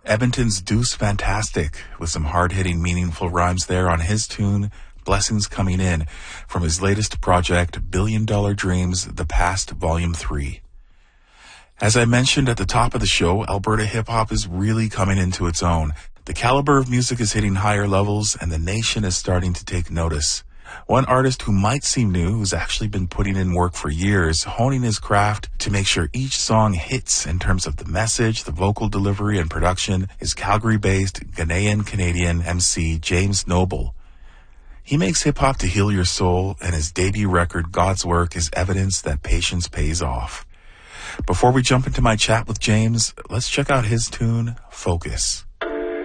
Edmonton's Deuce Fantastic, with some hard-hitting, meaningful rhymes there on his tune, Blessings Coming In, from his latest project, Billion Dollar Dreams, The Past, Volume 3. As I mentioned at the top of the show, Alberta hip-hop is really coming into its own. The caliber of music is hitting higher levels, and the nation is starting to take notice. One artist who might seem new, who's actually been putting in work for years, honing his craft to make sure each song hits in terms of the message, the vocal delivery, and production, is Calgary-based Ghanaian-Canadian MC James Noble. He makes hip-hop to heal your soul, and his debut record, God's Work, is evidence that patience pays off. Before we jump into my chat with James, let's check out his tune, Focus.